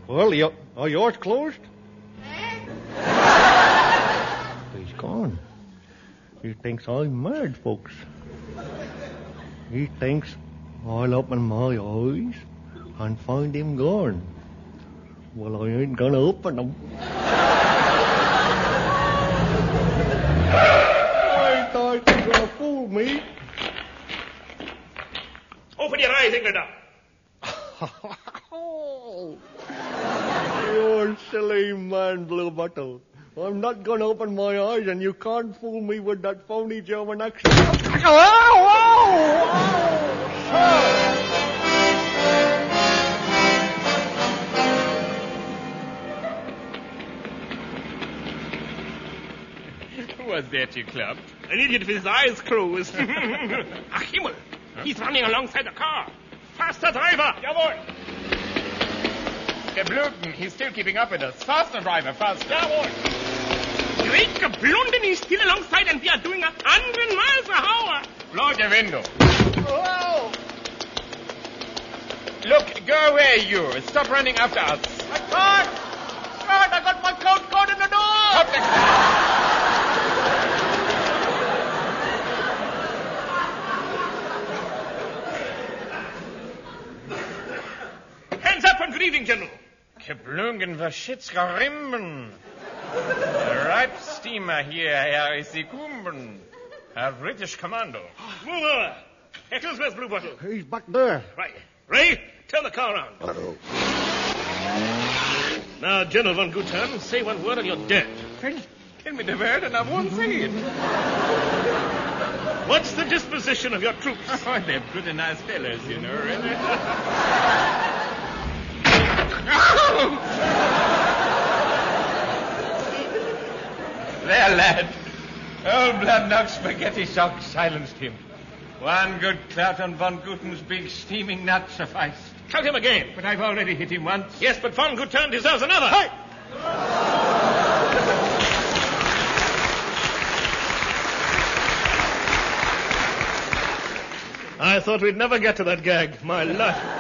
Well, are yours closed? He's gone. He thinks I'm mad, folks. He thinks I'll open my eyes and find him gone. Well, I ain't gonna open them. I thought you were gonna fool me. Open your eyes, Englander. You're a silly man, Blue Bottle. I'm not going to open my eyes, and you can't fool me with that phony German accent. Who was that you clubbed? An idiot with his eyes closed. Ach, Himmel. He's running alongside the car. Faster, driver. Jawohl. Der Bluten, he's still keeping up with us. Faster, driver, faster. Jawohl. Great Geblunden, he's still alongside and we are doing 100 miles an hour. Blow the window. Whoa! Look, go away, you. Stop running after us. I can't! I got my coat caught in the door! Stop the... Hands up and grieving, General. Geblungen, verschitzger Rimben. The ripe steamer here, Herr Isikumben. Herr British Commando. Move over. Ecclesworth, Blue Bottle. He's back there. Right. Ray, turn the car around. Now, General von Guttern, say one word and you're dead. Well, tell me the word and I won't say it. What's the disposition of your troops? Oh, they're pretty nice fellows, you know, really. There, lad. Old blood-knocked spaghetti sock silenced him. One good clout on von Gutten's big steaming nut sufficed. Count him again. But I've already hit him once. Yes, but von Guttern deserves another. Hey! I thought we'd never get to that gag. My life.